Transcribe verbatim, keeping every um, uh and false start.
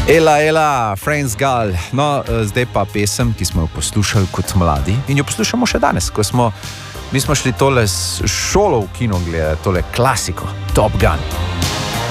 Ela, ela, Franz Gall. No, zdaj pa pesem, ki smo jo poslušali kot mladi in jo poslušamo še danes, ko smo, mi smo šli tole s šolo v kino gledati, tole klasiko, Top Gun.